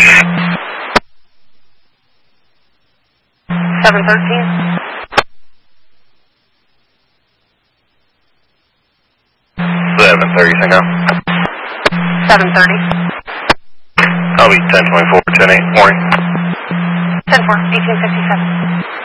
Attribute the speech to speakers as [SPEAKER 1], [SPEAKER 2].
[SPEAKER 1] 713.
[SPEAKER 2] 730, Cinco.
[SPEAKER 1] 730.
[SPEAKER 2] I'll be 1024, 10-8, morning.
[SPEAKER 1] 10-4, 1857.